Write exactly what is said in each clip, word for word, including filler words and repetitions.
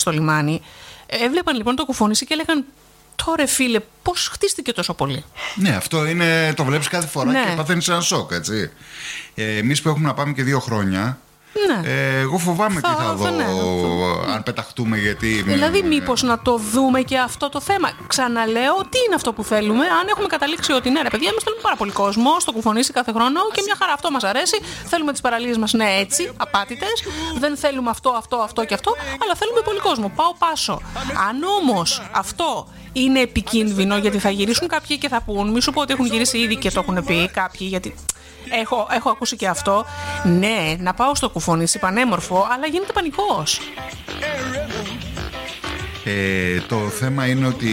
στο λιμάνι. Έβλεπαν λοιπόν το κουφονίσι και έλεγαν: τώρα φίλε, πώς χτίστηκε τόσο πολύ. Ναι, αυτό είναι, το βλέπεις κάθε φορά, ναι, και παθαίνεις ένα σοκ, έτσι. Ε, εμείς που έχουμε να πάμε και δύο χρόνια. Ναι. Ε, εγώ φοβάμαι θα, τι θα, θα δω, ναι, θα... αν πεταχτούμε, γιατί. Δηλαδή, μήπως να το δούμε και αυτό το θέμα. Ξαναλέω, τι είναι αυτό που θέλουμε. Αν έχουμε καταλήξει ότι ναι, ρε παιδιά, εμείς θέλουμε πάρα πολύ κόσμο στο κουφονίσι κάθε χρόνο και μια χαρά, αυτό μας αρέσει. Θέλουμε τις παραλίες μας, ναι, έτσι, απάτητες. Δεν θέλουμε αυτό, αυτό, αυτό και αυτό, αλλά θέλουμε πολύ κόσμο. Πάω πάσο. Αν όμως αυτό είναι επικίνδυνο, γιατί θα γυρίσουν κάποιοι και θα πούν, μη σου πω ότι έχουν γυρίσει ήδη και το έχουν πει κάποιοι, γιατί. Έχω, έχω ακούσει και αυτό. Ναι, να πάω στο κουφονίσι πανέμορφο, αλλά γίνεται πανικός. Ε, το θέμα είναι ότι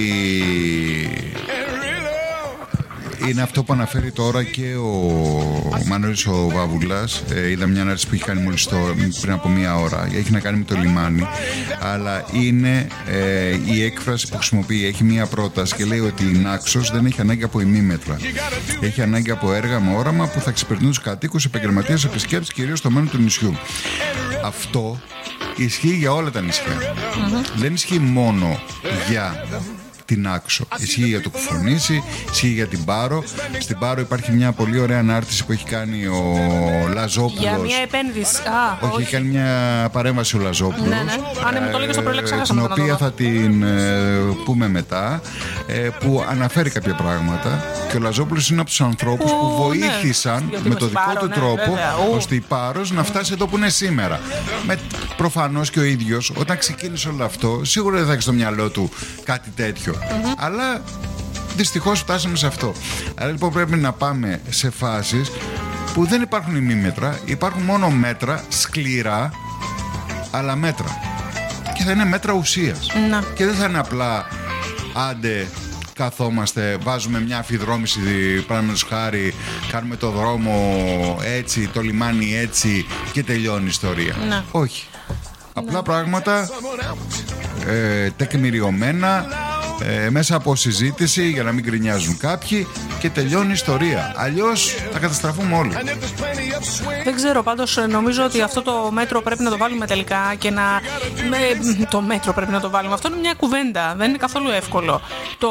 είναι αυτό που αναφέρει τώρα και ο Μανώλης ο Βάβουλας. Ε, είδα μια ανάρτηση που έχει κάνει μόλις το, πριν από μία ώρα. Έχει να κάνει με το λιμάνι. Αλλά είναι ε, η έκφραση που χρησιμοποιεί. Έχει μία πρόταση και λέει ότι η Νάξος δεν έχει ανάγκη από ημίμετρα. Έχει ανάγκη από έργα με όραμα που θα εξυπηρετούν τους κατοίκους, επαγγελματίες, επισκέπτες, κυρίως στο μέλλον του νησιού. Αυτό ισχύει για όλα τα νησιά. Mm-hmm. Δεν ισχύει μόνο για την Άξο. Ισχύει για το Κουφονίσι, ισχύει για την Πάρο. Στην Πάρο υπάρχει μια πολύ ωραία ανάρτηση που έχει κάνει ο Λαζόπουλος. Για μια επένδυση. Α, όχι, όχι, έχει κάνει μια παρέμβαση ο Λαζόπουλος. Ναι, ναι. Αν ναι, μου το λέγες στο πρωί, την οποία θα την ε, πούμε μετά. Ε, που αναφέρει κάποια πράγματα. Και ο Λαζόπουλος είναι από τους ανθρώπους που, που βοήθησαν, ναι, με το δικό Πάρο, του ναι, τρόπο, βέβαια, ώστε η Πάρος να φτάσει εδώ που είναι σήμερα. Με, προφανώς και ο ίδιος, όταν ξεκίνησε όλο αυτό, σίγουρα δεν θα έχει στο μυαλό του κάτι τέτοιο. Mm-hmm. Αλλά δυστυχώς φτάσαμε σε αυτό. Άρα λοιπόν πρέπει να πάμε σε φάσεις που δεν υπάρχουν ημίμετρα, υπάρχουν μόνο μέτρα σκληρά, αλλά μέτρα. Και θα είναι μέτρα ουσίας. Mm-hmm. Και δεν θα είναι απλά άντε καθόμαστε, βάζουμε μια αφιδρόμηση, παραδείγματος χάρη, κάνουμε το δρόμο έτσι, το λιμάνι έτσι και τελειώνει η ιστορία. Mm-hmm. Όχι. Απλά πράγματα ε, τεκμηριωμένα, ε, μέσα από συζήτηση για να μην γκρινιάζουν κάποιοι και τελειώνει η ιστορία. Αλλιώς θα καταστραφούμε όλοι. Δεν ξέρω, πάντως νομίζω ότι αυτό το μέτρο πρέπει να το βάλουμε τελικά και να. Με, το μέτρο πρέπει να το βάλουμε. Αυτό είναι μια κουβέντα. Δεν είναι καθόλου εύκολο. Το,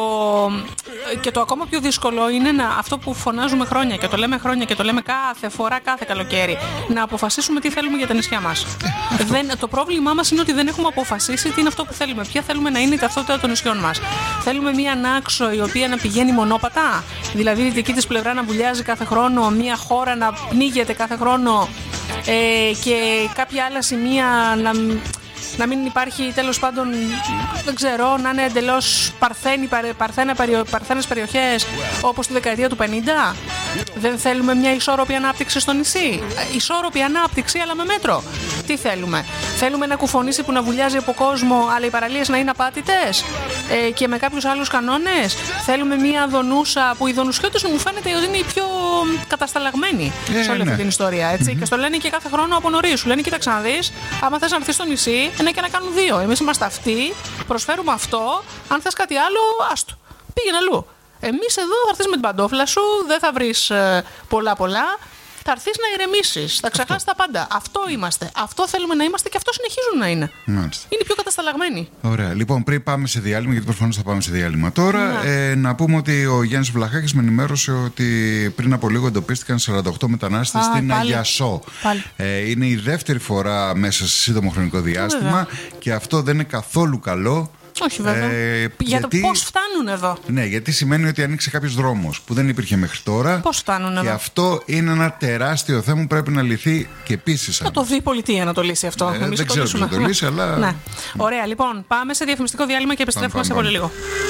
και το ακόμα πιο δύσκολο είναι να, αυτό που φωνάζουμε χρόνια και το λέμε χρόνια και το λέμε κάθε φορά, κάθε καλοκαίρι. Να αποφασίσουμε τι θέλουμε για τα νησιά μας. Δεν, το πρόβλημά μας είναι ότι δεν έχουμε αποφασίσει τι είναι αυτό που θέλουμε. Ποια θέλουμε να είναι η ταυτότητα των νησιών μας. Θέλουμε μια Νάξο η οποία να πηγαίνει μονόπατα. Δηλαδή η δική της πλευρά να βουλιάζει κάθε χρόνο, μια χώρα να πνίγεται κάθε χρόνο ε, και κάποια άλλα σημεία να, να μην υπάρχει, τέλος πάντων, δεν ξέρω, να είναι εντελώς παρθένοι, παρθένα, παρθένες περιοχές όπως τη δεκαετία του πενήντα. Δεν θέλουμε μια ισόρροπη ανάπτυξη στο νησί. Ισόρροπη ανάπτυξη αλλά με μέτρο. Τι θέλουμε? Θέλουμε ένα κουφονίσι που να βουλιάζει από κόσμο αλλά οι παραλίες να είναι απάτητες ε, και με κάποιους άλλους κανόνες? Θέλουμε μια Δονούσα που οι Δονουσιώτες μου φαίνεται ότι είναι οι πιο κατασταλαγμένοι ε, σε όλη ναι. αυτή την ιστορία, έτσι. Mm-hmm. Και στο λένε και κάθε χρόνο από νωρίς. Σου λένε κοίταξε να δεις, άμα θες να έρθεις στο νησί, είναι και να κάνουν δύο. Εμείς είμαστε αυτοί, προσφέρουμε αυτό. Αν θες κάτι άλλο, άστο. Πήγαινε αλλού. Εμείς εδώ θα έρθεις με την παντόφλα σου, δεν θα βρεις ε, πολλά πολλά. Θα έρθεις να ηρεμήσεις, θα ξεχάσεις τα πάντα. Αυτό είμαστε. Αυτό θέλουμε να είμαστε και αυτό συνεχίζουν να είναι. Μάλιστα. Είναι πιο κατασταλαγμένοι. Ωραία. Λοιπόν, πριν πάμε σε διάλειμμα, γιατί προφανώς θα πάμε σε διάλειμμα τώρα, ε, να πούμε ότι ο Γιάννης Βλαχάκης με ενημέρωσε ότι πριν από λίγο εντοπίστηκαν σαράντα οκτώ μετανάστες στην πάλι. Αγιασό. Πάλι. Ε, είναι η δεύτερη φορά μέσα σε σύντομο χρονικό διάστημα. Βέβαια. Και αυτό δεν είναι καθόλου καλό. Όχι βέβαια. Ε, για γιατί, το πώς φτάνουν εδώ. Ναι, γιατί σημαίνει ότι ανοίξει κάποιος δρόμος που δεν υπήρχε μέχρι τώρα. Πώς φτάνουν και εδώ. Και αυτό είναι ένα τεράστιο θέμα που πρέπει να λυθεί και επίσης. Θα το δει η πολιτεία να το λύσει αυτό. Ε, δεν ξέρω πώς να το λύσει, αλλά. Ναι. Ωραία, λοιπόν, πάμε σε διαφημιστικό διάλειμμα και επιστρέφουμε πάμε, σε πολύ λίγο.